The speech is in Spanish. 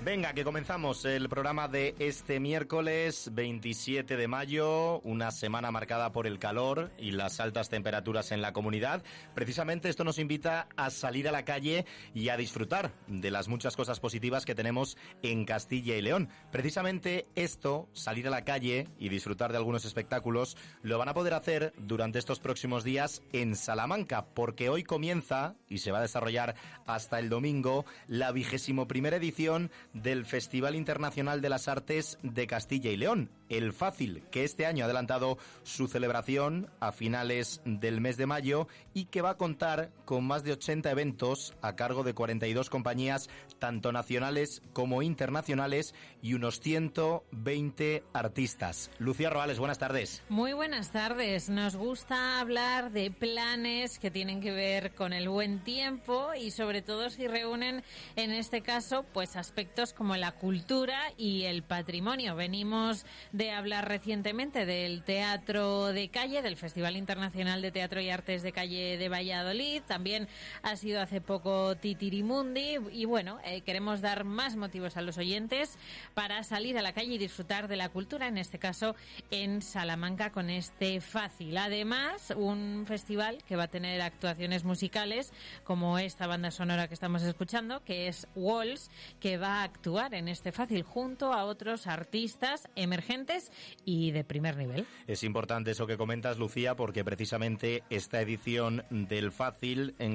Venga, que comenzamos el programa de este miércoles 27 de mayo, una semana marcada por el calor y las altas temperaturas en la comunidad. Precisamente esto nos invita a salir a la calle y a disfrutar de las muchas cosas positivas que tenemos en Castilla y León. Precisamente esto, salir a la calle y disfrutar de algunos espectáculos, lo van a poder hacer durante estos próximos días en Salamanca, porque hoy comienza y se va a desarrollar hasta el domingo la 21ª edición del Festival Internacional de las Artes de Castilla y León, el FACIL, que este año ha adelantado su celebración a finales del mes de mayo y que va a contar con más de 80 eventos a cargo de 42 compañías, tanto nacionales como internacionales, y unos 120 artistas. Lucía Roales, buenas tardes. Muy buenas tardes. Nos gusta hablar de planes que tienen que ver con el buen tiempo y sobre todo si reúnen, en este caso, pues aspectos como la cultura y el patrimonio. Venimos de hablar recientemente del Teatro de Calle, del Festival Internacional de Teatro y Artes de Calle de Valladolid. También ha sido hace poco Titirimundi y bueno, queremos dar más motivos a los oyentes para salir a la calle y disfrutar de la cultura, en este caso en Salamanca con este FACIL. Además, un festival que va a tener actuaciones musicales como esta banda sonora que estamos escuchando, que es Walls, que va a actuar en este FACIL junto a otros artistas emergentes y de primer nivel. Es importante eso que comentas, Lucía, porque precisamente esta edición del FACIL